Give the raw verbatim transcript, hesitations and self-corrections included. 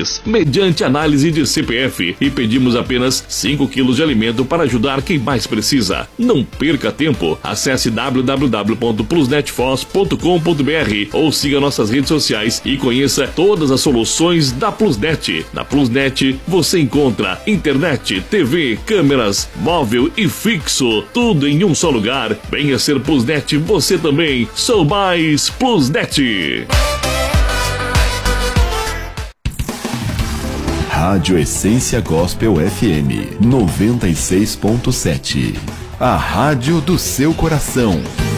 grátis, mediante análise de C P F, e pedimos apenas cinco quilos de alimento para ajudar quem mais precisa. Não perca tempo. Acesse w w w ponto plusnetfos ponto com ponto b r ou siga nossas redes sociais e conheça todas as soluções da Plusnet. Na Plusnet você encontra internet, T V, câmeras, móvel e fixo, tudo em um só lugar. Venha ser Plusnet você também. Sou mais Plusnet. Rádio Essência Gospel F M noventa e seis ponto sete. A rádio do seu coração.